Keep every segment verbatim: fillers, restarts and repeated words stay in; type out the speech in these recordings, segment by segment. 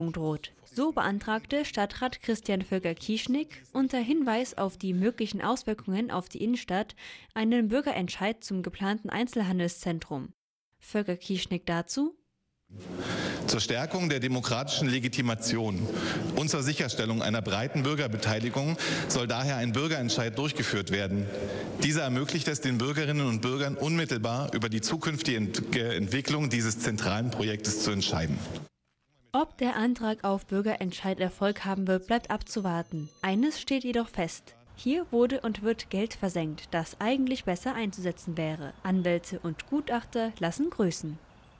droht. So beantragte Stadtrat Christian Völker-Kieschnick unter Hinweis auf die möglichen Auswirkungen auf die Innenstadt einen Bürgerentscheid zum geplanten Einzelhandelszentrum. Völker-Kieschnick dazu: Zur Stärkung der demokratischen Legitimation und zur Sicherstellung einer breiten Bürgerbeteiligung soll daher ein Bürgerentscheid durchgeführt werden. Dieser ermöglicht es den Bürgerinnen und Bürgern, unmittelbar über die zukünftige Entwicklung dieses zentralen Projektes zu entscheiden. Ob der Antrag auf Bürgerentscheid Erfolg haben wird, bleibt abzuwarten. Eines steht jedoch fest: Hier wurde und wird Geld versenkt, das eigentlich besser einzusetzen wäre. Anwälte und Gutachter lassen grüßen.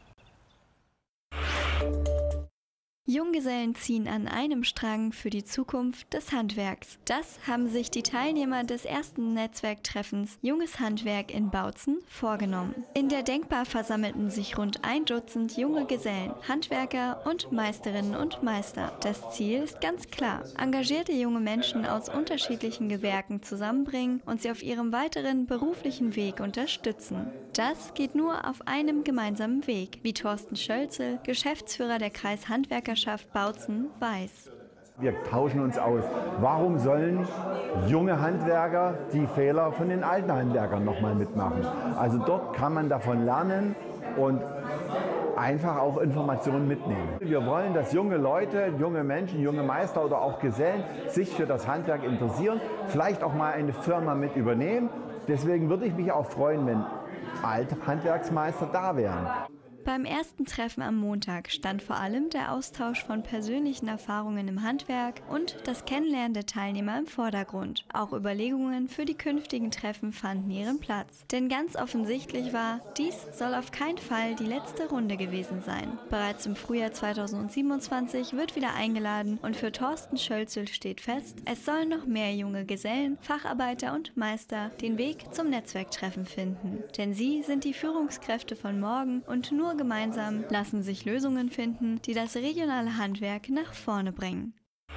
Junggesellen ziehen an einem Strang für die Zukunft des Handwerks. Das haben sich die Teilnehmer des ersten Netzwerktreffens Junges Handwerk in Bautzen vorgenommen. In der Denkbar versammelten sich rund ein Dutzend junge Gesellen, Handwerker und Meisterinnen und Meister. Das Ziel ist ganz klar: engagierte junge Menschen aus unterschiedlichen Gewerken zusammenbringen und sie auf ihrem weiteren beruflichen Weg unterstützen. Das geht nur auf einem gemeinsamen Weg, wie Thorsten Schölzel, Geschäftsführer der Kreishandwerkerschaft Bautzen, weiß. Wir tauschen uns aus. Warum sollen junge Handwerker die Fehler von den alten Handwerkern nochmal mitmachen? Also dort kann man davon lernen und einfach auch Informationen mitnehmen. Wir wollen, dass junge Leute, junge Menschen, junge Meister oder auch Gesellen sich für das Handwerk interessieren, vielleicht auch mal eine Firma mit übernehmen. Deswegen würde ich mich auch freuen, wenn alte Handwerksmeister da wären. Beim ersten Treffen am Montag stand vor allem der Austausch von persönlichen Erfahrungen im Handwerk und das Kennenlernen der Teilnehmer im Vordergrund. Auch Überlegungen für die künftigen Treffen fanden ihren Platz. Denn ganz offensichtlich war, dies soll auf keinen Fall die letzte Runde gewesen sein. Bereits im Frühjahr zweitausendsiebenundzwanzig wird wieder eingeladen und für Thorsten Schölzel steht fest, es sollen noch mehr junge Gesellen, Facharbeiter und Meister den Weg zum Netzwerktreffen finden. Denn sie sind die Führungskräfte von morgen und nur gemeinsam lassen sich Lösungen finden, die das regionale Handwerk nach vorne bringen.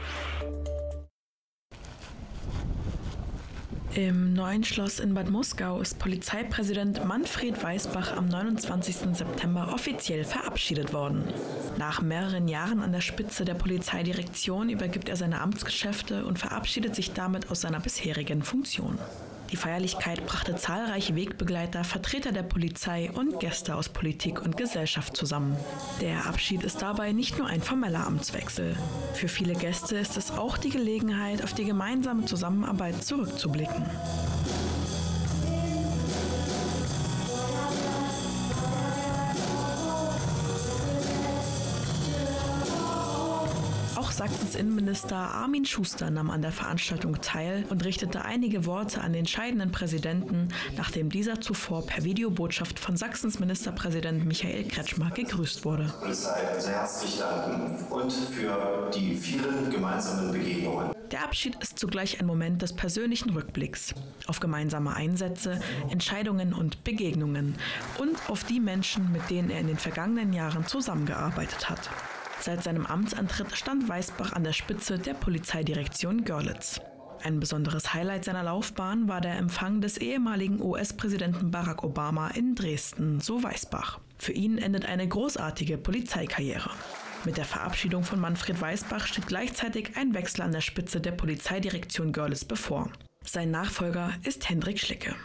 Im Neuen Schloss in Bad Muskau ist Polizeipräsident Manfred Weisbach am neunundzwanzigsten September offiziell verabschiedet worden. Nach mehreren Jahren an der Spitze der Polizeidirektion übergibt er seine Amtsgeschäfte und verabschiedet sich damit aus seiner bisherigen Funktion. Die Feierlichkeit brachte zahlreiche Wegbegleiter, Vertreter der Polizei und Gäste aus Politik und Gesellschaft zusammen. Der Abschied ist dabei nicht nur ein formeller Amtswechsel. Für viele Gäste ist es auch die Gelegenheit, auf die gemeinsame Zusammenarbeit zurückzublicken. Auch Sachsens Innenminister Armin Schuster nahm an der Veranstaltung teil und richtete einige Worte an den scheidenden Präsidenten, nachdem dieser zuvor per Videobotschaft von Sachsens Ministerpräsident Michael Kretschmer gegrüßt wurde. Der Polizei sehr herzlich danken und für die vielen gemeinsamen Begegnungen. Der Abschied ist zugleich ein Moment des persönlichen Rückblicks auf gemeinsame Einsätze, Entscheidungen und Begegnungen und auf die Menschen, mit denen er in den vergangenen Jahren zusammengearbeitet hat. Seit seinem Amtsantritt stand Weisbach an der Spitze der Polizeidirektion Görlitz. Ein besonderes Highlight seiner Laufbahn war der Empfang des ehemaligen U S-Präsidenten Barack Obama in Dresden, so Weisbach. Für ihn endet eine großartige Polizeikarriere. Mit der Verabschiedung von Manfred Weisbach steht gleichzeitig ein Wechsel an der Spitze der Polizeidirektion Görlitz bevor. Sein Nachfolger ist Hendrik Schlicke.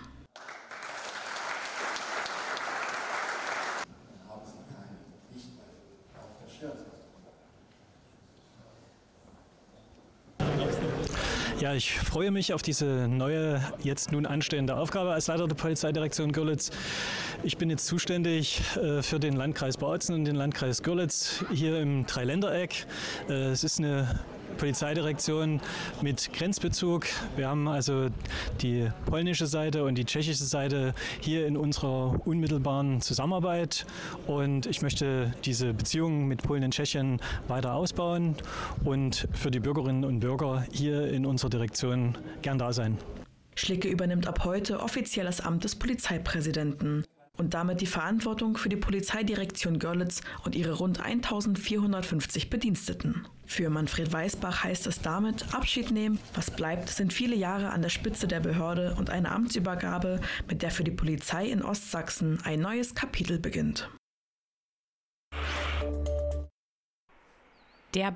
Ja, ich freue mich auf diese neue, jetzt nun anstehende Aufgabe als Leiter der Polizeidirektion Görlitz. Ich bin jetzt zuständig äh, für den Landkreis Bautzen und den Landkreis Görlitz hier im Dreiländereck. Äh, es ist eine Polizeidirektion mit Grenzbezug. Wir haben also die polnische Seite und die tschechische Seite hier in unserer unmittelbaren Zusammenarbeit. Und ich möchte diese Beziehungen mit Polen und Tschechien weiter ausbauen und für die Bürgerinnen und Bürger hier in unserer Direktion gern da sein. Schlicke übernimmt ab heute offiziell das Amt des Polizeipräsidenten und damit die Verantwortung für die Polizeidirektion Görlitz und ihre rund eintausendvierhundertfünfzig Bediensteten. Für Manfred Weisbach heißt es damit Abschied nehmen. Was bleibt, sind viele Jahre an der Spitze der Behörde und eine Amtsübergabe, mit der für die Polizei in Ostsachsen ein neues Kapitel beginnt.